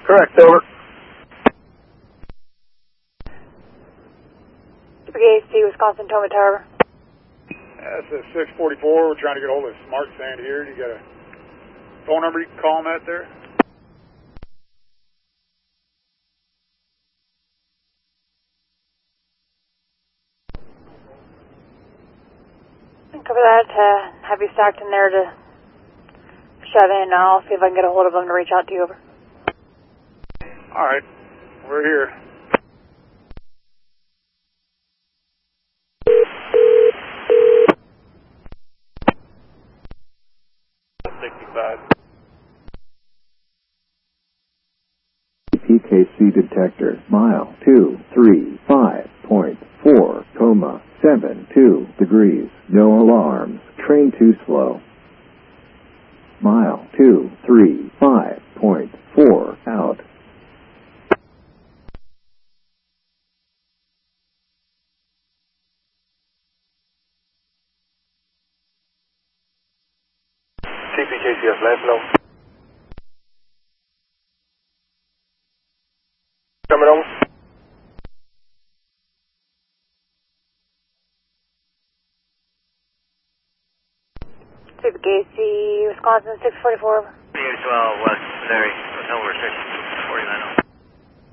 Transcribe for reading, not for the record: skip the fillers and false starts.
Correct, over. AC, Wisconsin, Toma Tower. That's a 644. We're trying to get hold of Smart Sand here. You got a phone number you can call them at there? Cover that. Have you stacked in there to shove in. I'll see if I can get a hold of them to reach out to you. Over. All right. We're here. PKC detector, mile 235.4, 72 degrees, no alarms, train too slow. Mile 235.4, out. TPKCS, last low. Coming on. TPKC, Wisconsin, 644. Over. 12 West Missouri, Hotel Restriction, 49.